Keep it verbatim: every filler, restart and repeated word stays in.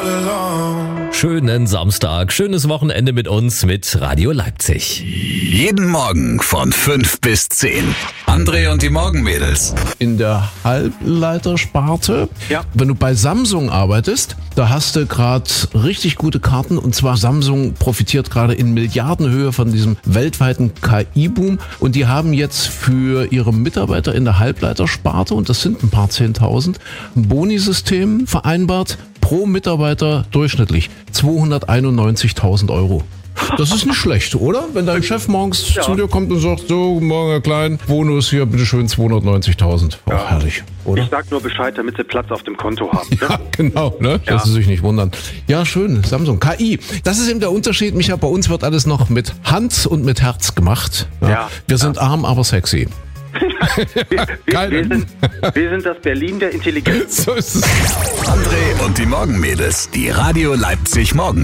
Schönen Samstag, schönes Wochenende mit uns mit Radio Leipzig. Jeden Morgen von fünf bis zehn. André und die Morgenmädels. In der Halbleitersparte, Ja. wenn du bei Samsung arbeitest, da hast du gerade richtig gute Karten. Und zwar Samsung profitiert gerade in Milliardenhöhe von diesem weltweiten K I-Boom. Und die haben jetzt für ihre Mitarbeiter in der Halbleitersparte, und das sind ein paar Zehntausend, ein Bonisystem vereinbart. Pro Mitarbeiter durchschnittlich zweihunderteinundneunzigtausend Euro. Das ist nicht schlecht, oder? Wenn dein Chef morgens Ja. zu dir kommt und sagt, so, guten Morgen, Herr Klein, Bonus hier, bitteschön zweihundertneunzigtausend. Auch Ja. herrlich, oder? Ich sag nur Bescheid, damit sie Platz auf dem Konto haben. Ne? Ja, genau, ne? Ja. Dass Sie sich nicht wundern. Ja, schön, Samsung. K I, das ist eben der Unterschied, Micha. Bei uns wird alles noch mit Hand und mit Herz gemacht. Ja. Wir sind arm, aber sexy. Wir, wir, Geil. wir, sind, wir sind das Berlin der Intelligenz. So ist es. André und die Morgenmädels. Die Radio Leipzig Morgen.